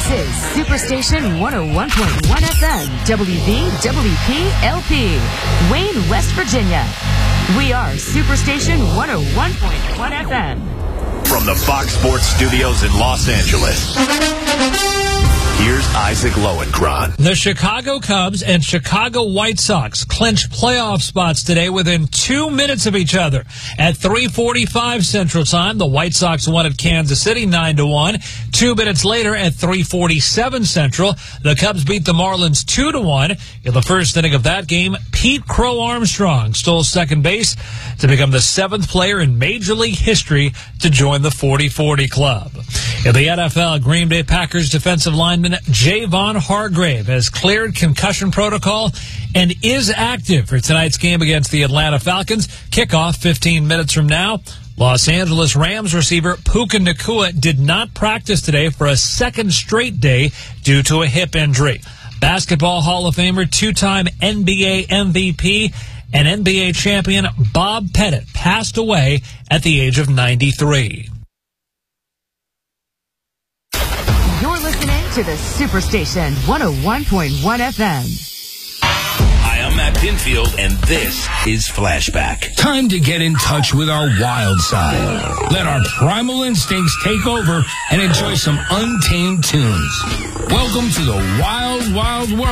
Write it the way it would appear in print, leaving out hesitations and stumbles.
is Superstation 101.1 FM, WVWP LP, Wayne, West Virginia. We are Superstation 101.1 FM. From the Fox Sports Studios in Los Angeles, here's Isaac Lowenkron. The Chicago Cubs and Chicago White Sox clinched playoff spots today within 2 minutes of each other. At 3:45 Central Time, the White Sox won at Kansas City 9-1. 2 minutes later, at 3:47 Central, the Cubs beat the Marlins 2-1. In the first inning of that game, Pete Crow Armstrong stole second base to become the seventh player in Major League history to join the 40-40 club. In the NFL, Green Bay Packers defensive lineman Javon Hargrave has cleared concussion protocol and is active for tonight's game against the Atlanta Falcons. Kickoff 15 minutes from now. Los Angeles Rams receiver Puka Nacua did not practice today for a second straight day due to a hip injury. Basketball Hall of Famer, two-time NBA MVP, and NBA champion Bob Pettit passed away at the age of 93. You're listening to the Superstation 101.1 FM. Hi, I'm Matt Pinfield, and this is Flashback. Time to get in touch with our wild side. Let our primal instincts take over and enjoy some untamed tunes. Welcome to the wild, wild world.